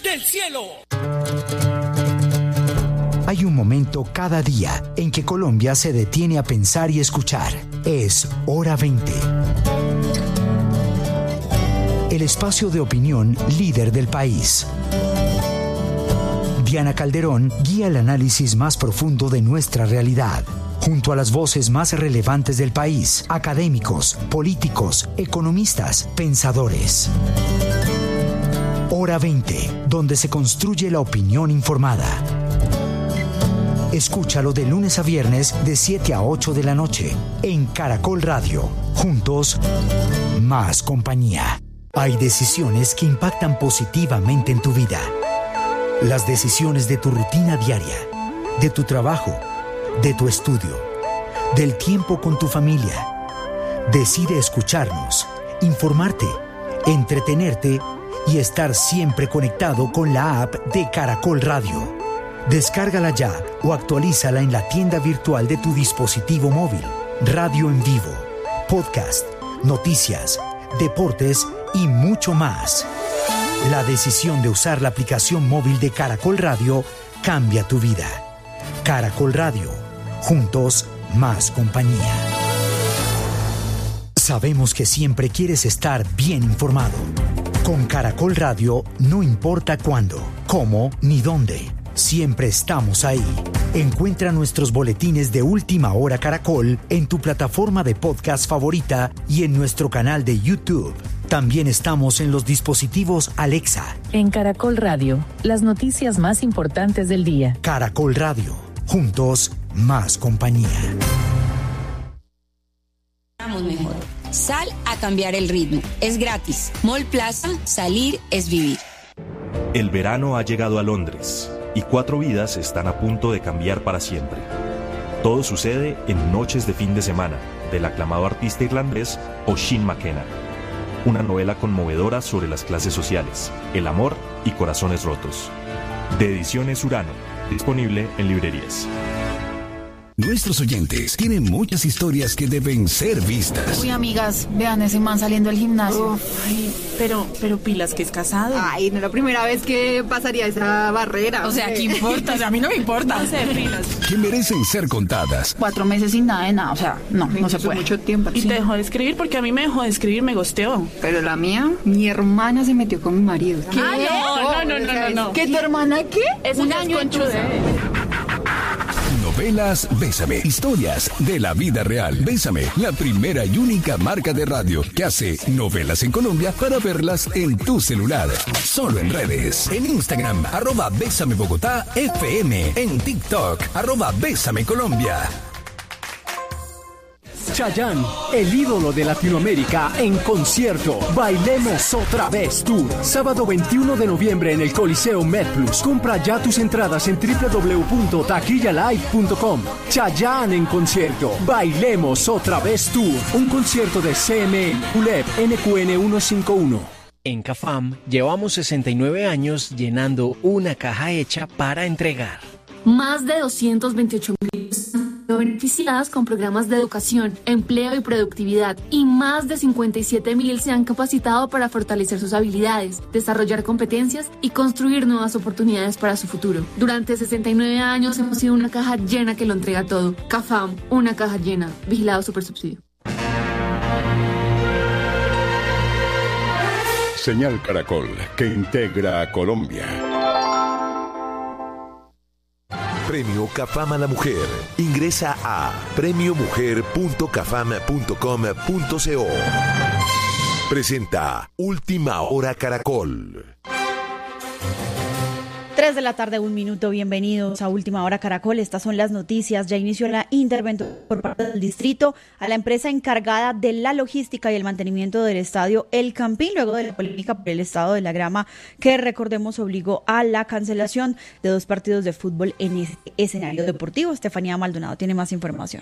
del cielo. Hay un momento cada día en que Colombia se detiene a pensar y escuchar. Es Hora 20. El espacio de opinión líder del país. Diana Calderón guía el análisis más profundo de nuestra realidad, junto a las voces más relevantes del país, académicos, políticos, economistas, pensadores. Hora 20, donde se construye la opinión informada. Escúchalo de lunes a viernes de 7 a 8 de la noche en Caracol Radio. Juntos, más compañía. Hay decisiones que impactan positivamente en tu vida. Las decisiones de tu rutina diaria, de tu trabajo, de tu estudio, del tiempo con tu familia. Decide escucharnos, informarte, entretenerte y estar siempre conectado con la app de Caracol Radio. Descárgala ya o actualízala en la tienda virtual de tu dispositivo móvil. Radio en vivo, podcast, noticias, deportes y mucho más. La decisión de usar la aplicación móvil de Caracol Radio cambia tu vida. Caracol Radio. Juntos, más compañía. Sabemos que siempre quieres estar bien informado. Con Caracol Radio no importa cuándo, cómo ni dónde. Siempre estamos ahí. Encuentra nuestros boletines de Última Hora Caracol en tu plataforma de podcast favorita y en nuestro canal de YouTube. También estamos en los dispositivos Alexa. En Caracol Radio, las noticias más importantes del día. Caracol Radio. Juntos, más compañía. Vamos mejor. Sal a cambiar el ritmo. Es gratis. Mall Plaza, salir es vivir. El verano ha llegado a Londres y 4 vidas están a punto de cambiar para siempre. Todo sucede en Noches de fin de semana, del aclamado artista irlandés Oisin McKenna. Una novela conmovedora sobre las clases sociales, el amor y corazones rotos. De Ediciones Urano, disponible en librerías. Nuestros oyentes tienen muchas historias que deben ser vistas. Uy, amigas, vean ese man saliendo del gimnasio. Ay, pero pilas que es casado. Ay, no es la primera vez que pasaría esa barrera. O sea, ¿qué importa? O sea, a mí no me importa. No sé, pilas. Que merecen ser contadas. 4 meses sin nada de nada, o sea, no se puede. Mucho tiempo. Y te dejó de escribir porque a mí me dejó de escribir, me gosteó. Pero la mía, mi hermana se metió con mi marido. ¿Qué? No. ¿Qué, tu hermana qué? Es un año en Novelas Bésame. Historias de la vida real. Bésame, la primera y única marca de radio que hace novelas en Colombia para verlas en tu celular. Solo en redes. En Instagram, @Bésame Bogotá FM. En TikTok, @Bésame Colombia. Chayanne, el ídolo de Latinoamérica, en concierto. Bailemos otra vez Tour. Sábado 21 de noviembre en el Coliseo MedPlus. Compra ya tus entradas en www.taquillalive.com. Chayanne en concierto. Bailemos otra vez Tour. Un concierto de CME, ULEP, NQN 151. En CAFAM llevamos 69 años llenando una caja hecha para entregar. Más de 228,000 beneficiadas con programas de educación, empleo y productividad, y más de 57,000 se han capacitado para fortalecer sus habilidades, desarrollar competencias y construir nuevas oportunidades para su futuro. Durante 69 años hemos sido una caja llena que lo entrega todo. CAFAM, una caja llena. Vigilado Supersubsidio. Señal Caracol, que integra a Colombia. Premio CAFAM a la Mujer. Ingresa a premiomujer.cafam.com.co. Presenta Última Hora Caracol. 3 de la tarde, 1 minuto. Bienvenidos a Última Hora Caracol. Estas son las noticias. Ya inició la intervención por parte del distrito a la empresa encargada de la logística y el mantenimiento del estadio El Campín, luego de la polémica por el estado de la grama que, recordemos, obligó a la cancelación de 2 partidos de fútbol en ese escenario deportivo. Estefanía Maldonado tiene más información.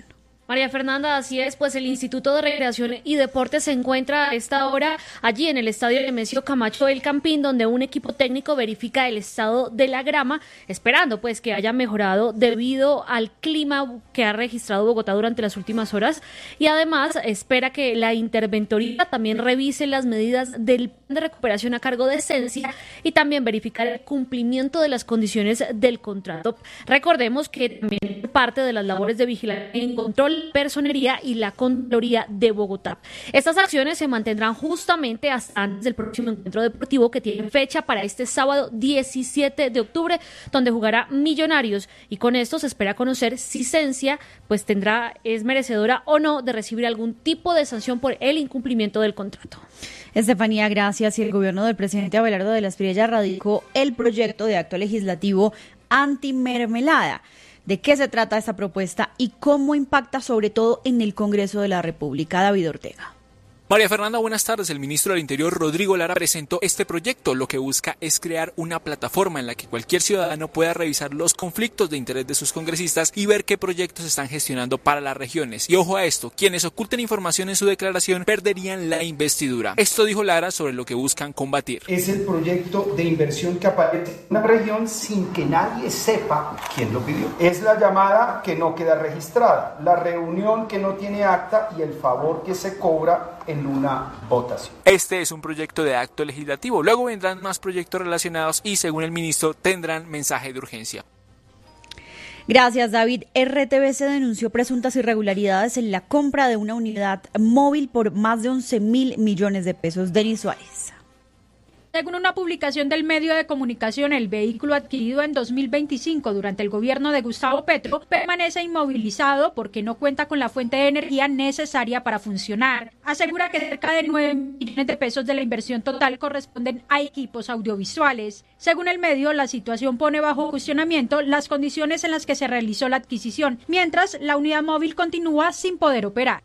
María Fernanda, así es, pues el Instituto de Recreación y Deporte se encuentra a esta hora allí en el estadio Nemesio Camacho El Campín, donde un equipo técnico verifica el estado de la grama, esperando pues que haya mejorado debido al clima que ha registrado Bogotá durante las últimas horas, y además espera que la interventoría también revise las medidas del plan de recuperación a cargo de Esencia y también verificar el cumplimiento de las condiciones del contrato. Recordemos que también parte de las labores de vigilancia en control, Personería y la Contraloría de Bogotá. Estas acciones se mantendrán justamente hasta antes del próximo encuentro deportivo que tiene fecha para este sábado 17 de octubre, donde jugará Millonarios, y con esto se espera conocer si Esencia pues es merecedora o no de recibir algún tipo de sanción por el incumplimiento del contrato. Estefanía, gracias. Y el gobierno del presidente Abelardo de la Espriella radicó el proyecto de acto legislativo antimermelada. ¿De qué se trata esta propuesta y cómo impacta sobre todo en el Congreso de la República? David Ortega. María Fernanda, buenas tardes. El ministro del Interior, Rodrigo Lara, presentó este proyecto. Lo que busca es crear una plataforma en la que cualquier ciudadano pueda revisar los conflictos de interés de sus congresistas y ver qué proyectos están gestionando para las regiones. Y ojo a esto, quienes oculten información en su declaración perderían la investidura. Esto dijo Lara sobre lo que buscan combatir. Es el proyecto de inversión que aparece en una región sin que nadie sepa quién lo pidió. Es la llamada que no queda registrada, la reunión que no tiene acta y el favor que se cobra en una votación. Este es un proyecto de acto legislativo. Luego vendrán más proyectos relacionados y, según el ministro, tendrán mensaje de urgencia. Gracias, David. RTBC denunció presuntas irregularidades en la compra de una unidad móvil por más de 11.000 millones de pesos. Denis Suárez. Según una publicación del medio de comunicación, el vehículo adquirido en 2025 durante el gobierno de Gustavo Petro permanece inmovilizado porque no cuenta con la fuente de energía necesaria para funcionar. Asegura que cerca de 9 millones de pesos de la inversión total corresponden a equipos audiovisuales. Según el medio, la situación pone bajo cuestionamiento las condiciones en las que se realizó la adquisición, mientras la unidad móvil continúa sin poder operar.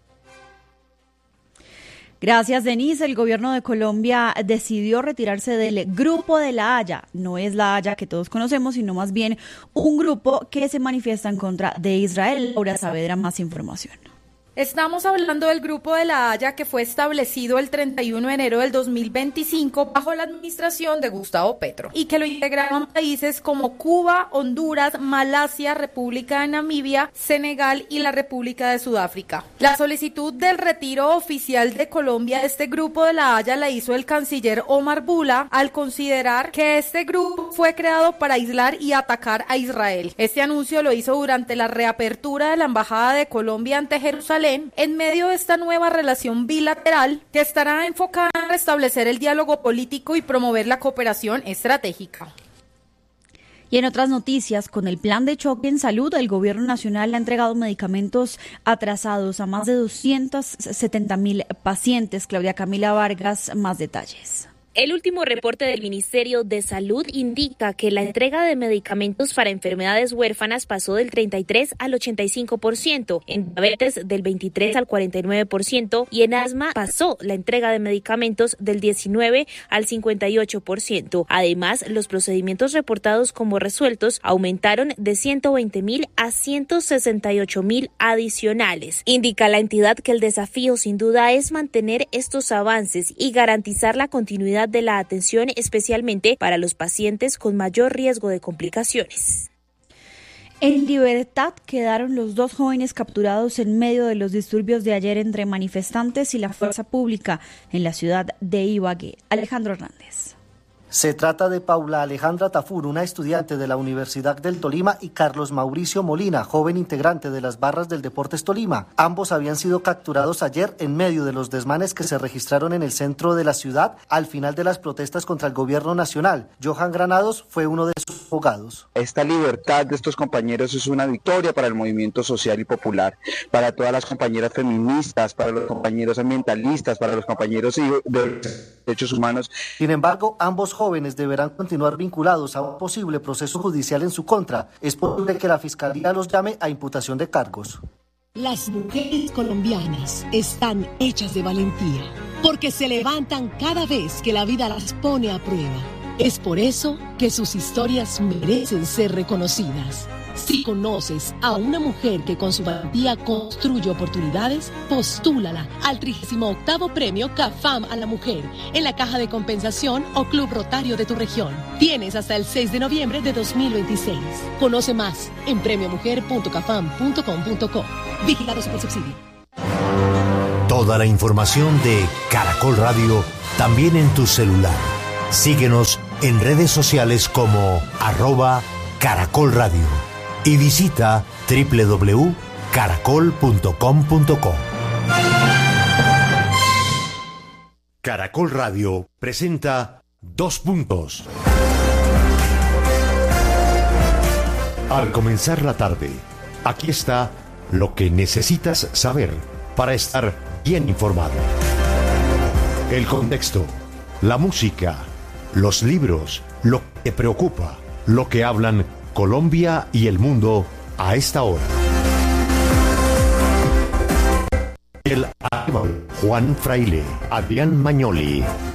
Gracias, Denise. El gobierno de Colombia decidió retirarse del Grupo de La Haya. No es La Haya que todos conocemos, sino más bien un grupo que se manifiesta en contra de Israel. Laura Saavedra, más información. Estamos hablando del Grupo de La Haya, que fue establecido el 31 de enero del 2025 bajo la administración de Gustavo Petro y que lo integraban países como Cuba, Honduras, Malasia, República de Namibia, Senegal y la República de Sudáfrica. La solicitud del retiro oficial de Colombia de este Grupo de La Haya la hizo el canciller Omar Bula al considerar que este grupo fue creado para aislar y atacar a Israel. Este anuncio lo hizo durante la reapertura de la Embajada de Colombia ante Jerusalén, en medio de esta nueva relación bilateral que estará enfocada en restablecer el diálogo político y promover la cooperación estratégica. Y en otras noticias, con el plan de choque en salud, el gobierno nacional ha entregado medicamentos atrasados a más de 270.000 pacientes. Claudia Camila Vargas, más detalles. El último reporte del Ministerio de Salud indica que la entrega de medicamentos para enfermedades huérfanas pasó del 33 al 85%, en diabetes del 23 al 49% y en asma pasó la entrega de medicamentos del 19 al 58%. Además, los procedimientos reportados como resueltos aumentaron de 120.000 a 168.000 adicionales. Indica la entidad que el desafío sin duda es mantener estos avances y garantizar la continuidad de la atención, especialmente para los pacientes con mayor riesgo de complicaciones. En libertad quedaron los 2 jóvenes capturados en medio de los disturbios de ayer entre manifestantes y la fuerza pública en la ciudad de Ibagué. Alejandro Hernández. Se trata de Paula Alejandra Tafur, una estudiante de la Universidad del Tolima, y Carlos Mauricio Molina, joven integrante de las barras del Deportes Tolima. Ambos habían sido capturados ayer en medio de los desmanes que se registraron en el centro de la ciudad al final de las protestas contra el gobierno nacional. Johan Granados fue uno de sus abogados. Esta libertad de estos compañeros es una victoria para el movimiento social y popular, para todas las compañeras feministas, para los compañeros ambientalistas, para los compañeros de derechos humanos. Sin embargo, ambos jóvenes deberán continuar vinculados a un posible proceso judicial en su contra. Es posible que la Fiscalía los llame a imputación de cargos. Las mujeres colombianas están hechas de valentía, porque se levantan cada vez que la vida las pone a prueba. Es por eso que sus historias merecen ser reconocidas. Si conoces a una mujer que con su valentía construye oportunidades, postúlala al 38º Premio CAFAM a la Mujer en la Caja de Compensación o Club Rotario de tu región. Tienes hasta el 6 de noviembre de 2026. Conoce más en premiomujer.cafam.com.co. Vigilado Supersubsidio. Toda la información de Caracol Radio también en tu celular. Síguenos en redes sociales como @Caracol Radio y visita www.caracol.com.co. Caracol Radio presenta 2 puntos. Al comenzar la tarde, aquí está lo que necesitas saber para estar bien informado. El contexto, la música, los libros, lo que te preocupa, lo que hablan Colombia y el mundo a esta hora. El Juan Fraile, Adrián Mañoli,